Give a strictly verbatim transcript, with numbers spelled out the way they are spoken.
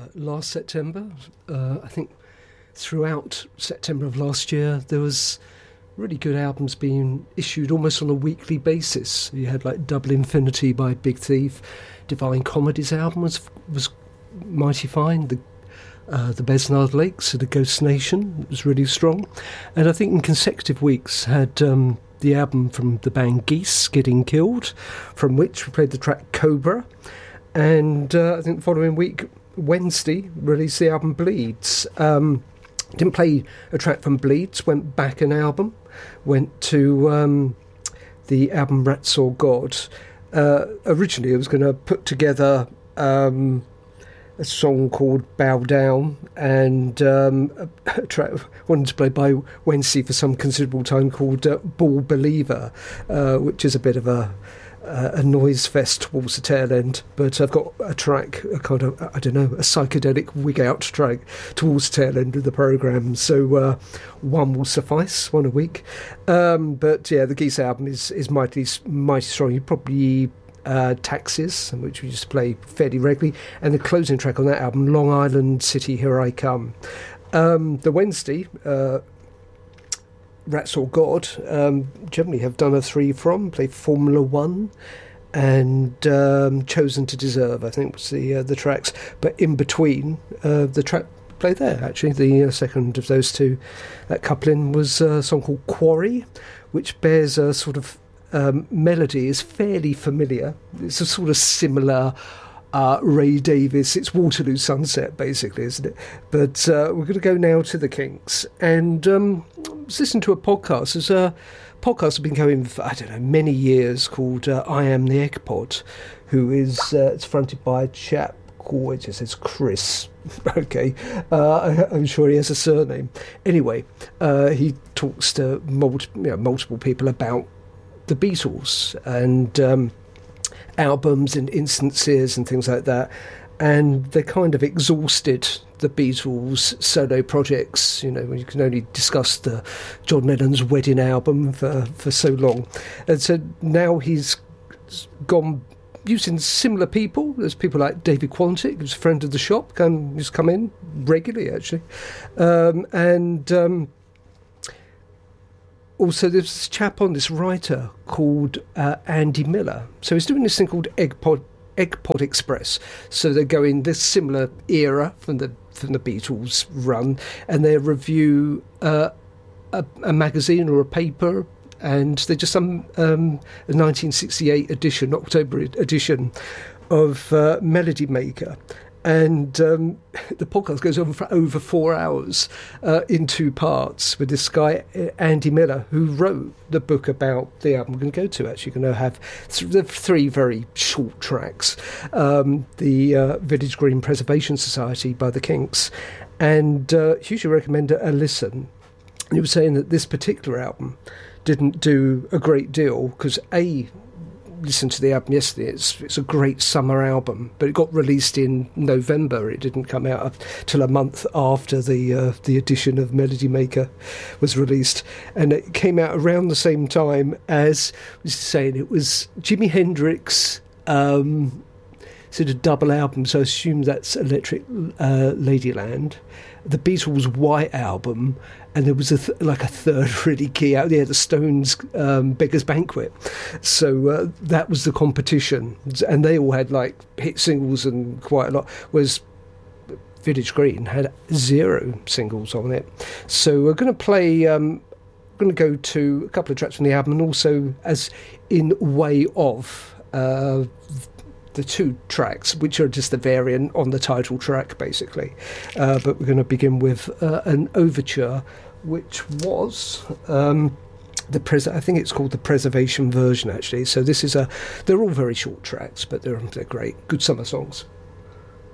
last September. Uh, I think throughout September of last year, there was really good albums being issued almost on a weekly basis. You had like Double Infinity by Big Thief. Divine Comedy's album was was mighty fine. The uh, the Besnard Lakes, The Ghost Nation, was really strong. And I think in consecutive weeks had um, the album from the band Geese, Getting Killed, from which we played the track Cobra. And uh, I think the following week, Wednesday, released the album Bleeds. Um, didn't play a track from Bleeds, went back an album, went to um, the album Rats or God. Uh, originally I was going to put together um, a song called Bow Down and um, a, a track I wanted to play by Wednesday for some considerable time called uh, Ball Believer, uh, which is a bit of a Uh, a noise fest towards the tail end, but I've got a track, a kind of, I don't know, a psychedelic wig out track towards the tail end of the programme, so uh, one will suffice, one a week. Um, but yeah, the Geese album is, is mighty, mighty strong. You probably uh, Taxes, which we used to play fairly regularly, and the closing track on that album, Long Island City, Here I Come. Um, the Wednesday, uh, Rats or God, um, generally have done a three from, played Formula One and um, Chosen to Deserve, I think was the uh, the tracks. But in between, uh, the track played there, actually, the uh, second of those two, that coupling was a song called Quarry, which bears a sort of um, melody, is fairly familiar. It's a sort of similar Uh, Ray Davis, it's Waterloo Sunset, basically, isn't it? But uh, we're going to go now to the Kinks and um, listen to a podcast. There's a podcast that's been going for, I don't know, many years called uh, I Am the Egg Pod, who is, uh, it's fronted by a chap called, it just says Chris. Okay, uh, I, I'm sure he has a surname. Anyway, uh, he talks to multi- you know, multiple people about the Beatles and Um, albums and instances and things like that, and they kind of exhausted the Beatles' solo projects. You know, you can only discuss the John Lennon's Wedding album for, for so long, and so now he's gone using similar people. There's people like David Quantick, who's a friend of the shop, come, who's come in regularly actually, um, and um, also, there's this chap on, this writer called uh, Andy Miller. So he's doing this thing called Egg Pod, Egg Pod Express. So they're going this similar era from the from the Beatles run, and they review uh, a, a magazine or a paper, and they just some um, a nineteen sixty-eight edition, October edition of uh, Melody Maker. And um, the podcast goes on for over four hours uh, in two parts with this guy, Andy Miller, who wrote the book about the album we're going to go to. Actually, going to have th- three very short tracks. Um, the uh, Village Green Preservation Society by the Kinks. And uh, hugely recommend a listen. He was saying that this particular album didn't do a great deal because, A, listened to the album yesterday. It's it's a great summer album, but it got released in November. It didn't come out till a month after the uh, the edition of Melody Maker was released, and it came out around the same time as I was saying. It was Jimi Hendrix um, sort of double album, so I assume that's Electric uh, Ladyland, the Beatles' White Album, and there was a th- like a third really key out there, the Stones' um, Beggar's Banquet. So uh, that was the competition, and they all had like hit singles and quite a lot, whereas Village Green had zero singles on it. So we're going to play, um, going to go to a couple of tracks from the album, and also as in way of uh, the two tracks, which are just a variant on the title track, basically. Uh, but we're going to begin with uh, an overture, which was um, the pres- I think it's called the Preservation version, actually. So this is a. They're all very short tracks, but they're they're great, good summer songs.